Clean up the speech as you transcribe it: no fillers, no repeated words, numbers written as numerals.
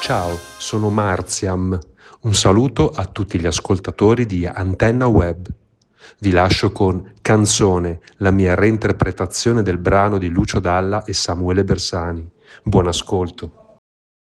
Ciao, sono Marziam. Un saluto a tutti gli ascoltatori di Antenna Web. Vi lascio con Canzone, la mia reinterpretazione del brano di Lucio Dalla e Samuele Bersani. Buon ascolto.